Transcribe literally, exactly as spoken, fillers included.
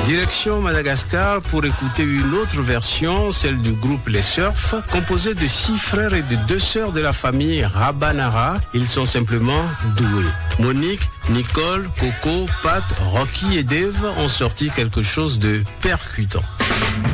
Direction Madagascar pour écouter une autre version, celle du groupe Les Surf, composé de six frères et de deux sœurs de la famille Rabanara. Ils sont simplement doués. Monique, Nicole, Coco, Pat, Rocky et Dave ont sorti quelque chose de percutant.